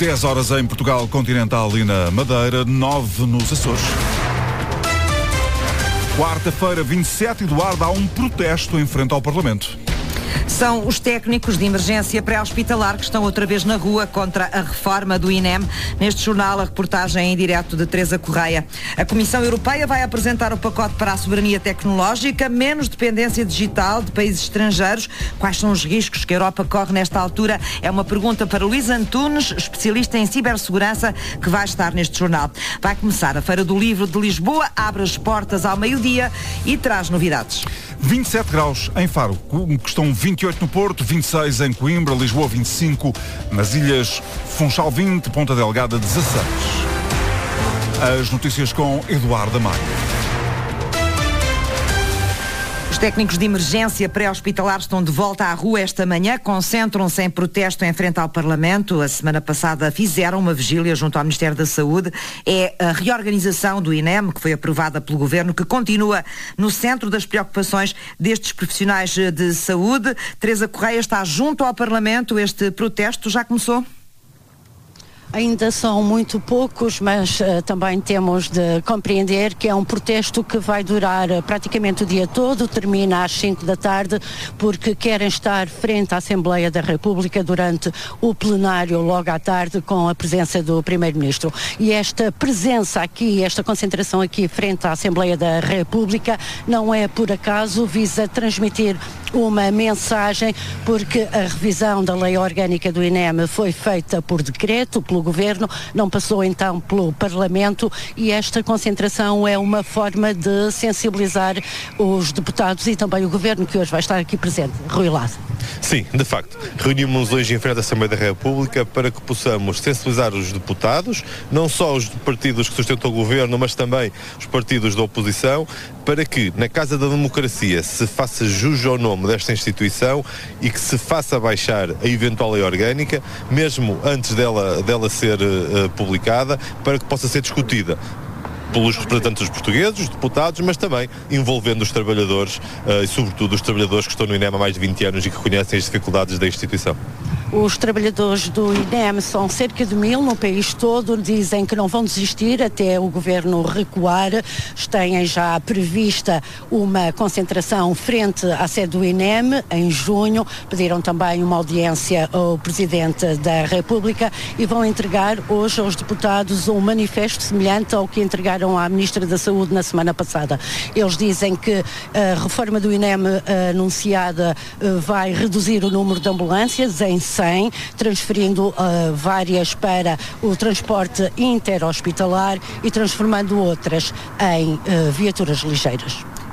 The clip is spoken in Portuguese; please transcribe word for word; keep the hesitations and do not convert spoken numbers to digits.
dez horas em Portugal Continental e na Madeira, nove nos Açores. Quarta-feira, vinte e sete, Eduardo, há um protesto em frente ao Parlamento. São os técnicos de emergência pré-hospitalar que estão outra vez na rua contra a reforma do I N E M. Neste jornal, a reportagem em direto de Teresa Correia. A Comissão Europeia vai apresentar o pacote para a soberania tecnológica, menos dependência digital de países estrangeiros. Quais são os riscos que a Europa corre nesta altura? É uma pergunta para Luís Antunes, especialista em cibersegurança, que vai estar neste jornal. Vai começar a Feira do Livro de Lisboa, abre as portas ao meio-dia e traz novidades. vinte e sete graus em Faro, que estão vinte e oito no Porto, vinte e seis em Coimbra, Lisboa vinte e cinco, nas ilhas Funchal vinte, Ponta Delgada dezasseis. As notícias com Eduardo Amaro. Os técnicos de emergência pré-hospitalar estão de volta à rua esta manhã, concentram-se em protesto em frente ao Parlamento. A semana passada fizeram uma vigília junto ao Ministério da Saúde. É a reorganização do I N E M, que foi aprovada pelo Governo, que continua no centro das preocupações destes profissionais de saúde. Teresa Correia está junto ao Parlamento. Este protesto já começou? Ainda são muito poucos, mas uh, também temos de compreender que é um protesto que vai durar uh, praticamente o dia todo, termina às cinco da tarde, porque querem estar frente à Assembleia da República durante o plenário logo à tarde com a presença do Primeiro-Ministro. E esta presença aqui, esta concentração aqui frente à Assembleia da República não é por acaso, visa transmitir uma mensagem, porque a revisão da lei orgânica do I N E M foi feita por decreto, pelo Governo, não passou então pelo Parlamento, e esta concentração é uma forma de sensibilizar os deputados e também o Governo, que hoje vai estar aqui presente. Rui Lado. Sim, de facto. Reunimos-nos hoje em frente à Assembleia da República para que possamos sensibilizar os deputados, não só os partidos que sustentam o Governo, mas também os partidos da oposição, para que na Casa da Democracia se faça jus ao nome desta instituição e que se faça baixar a eventual lei orgânica, mesmo antes dela, dela ser uh, publicada, para que possa ser discutida pelos representantes dos portugueses, os deputados, mas também envolvendo os trabalhadores uh, e sobretudo os trabalhadores que estão no I N E M há mais de vinte anos e que conhecem as dificuldades da instituição. Os trabalhadores do I N E M são cerca de mil no país todo, dizem que não vão desistir até o Governo recuar. Têm já prevista uma concentração frente à sede do I N E M em junho. Pediram também uma audiência ao Presidente da República e vão entregar hoje aos deputados um manifesto semelhante ao que entregaram à Ministra da Saúde na semana passada. Eles dizem que a reforma do I N E M anunciada vai reduzir o número de ambulâncias em cem, transferindo uh, várias para o transporte interhospitalar e transformando outras em uh, viaturas ligeiras.